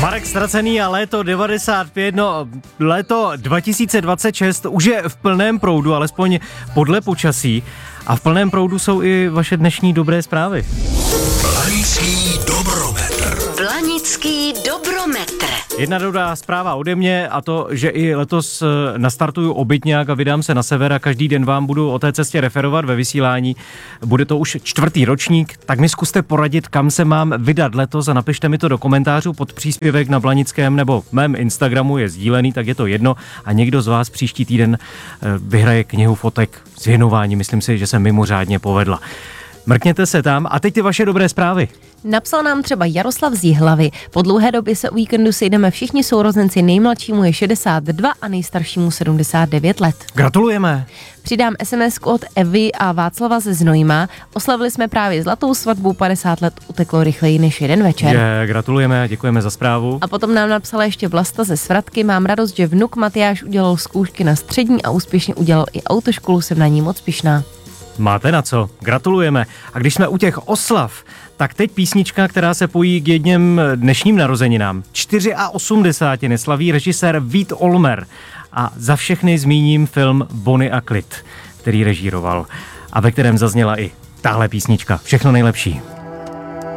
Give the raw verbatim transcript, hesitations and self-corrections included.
Marek Ztracený a léto devadesát pět, no léto dva tisíce dvacet šest už je v plném proudu, alespoň podle počasí. A v plném proudu jsou i vaše dnešní dobré zprávy. Blanický dobrometr. Blanický dobrometr. Jedna dobrá zpráva ode mě a to, že i letos nastartuju obytňák a vydám se na sever a každý den vám budu o té cestě referovat ve vysílání. Bude to už čtvrtý ročník, tak mi zkuste poradit, kam se mám vydat letos a napište mi to do komentářů pod příspěvek na Blanickém nebo mém Instagramu je sdílený, tak je to jedno a někdo z vás příští týden vyhraje knihu fotek s věnováním. Myslím si, že se mimořádně povedla. Mrkněte se tam a teď ty vaše dobré zprávy. Napsal nám třeba Jaroslav z Jihlavy. Po dlouhé době se o víkendu sejdeme všichni sourozenci, nejmladšímu je šedesát dva a nejstaršímu sedmdesát devět let. Gratulujeme. Přidám es em esku od Evy a Václava ze Znojma. Oslavili jsme právě zlatou svatbu, padesát let uteklo rychleji než jeden večer. Je, gratulujeme a děkujeme za zprávu. A potom nám napsala ještě Vlasta ze Svratky. Mám radost, že vnuk Matyáš udělal zkoušky na střední a úspěšně udělal i autoškolu, jsem na ní moc pyšná. Máte na co, gratulujeme. A když jsme u těch oslav, tak teď písnička, která se pojí k jedním dnešním narozeninám. osmdesát čtyři slaví režisér Vít Olmer. A za všechny zmíním film Bonnie a Clyde, který režíroval a ve kterém zazněla i tahle písnička. Všechno nejlepší.